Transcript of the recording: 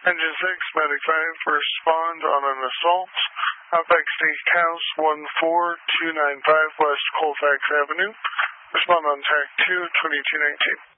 Engine 6, Medic 5, respond on an assault. Outback Steakhouse, 14295 West Colfax Avenue. Respond on TAC 2, 2219.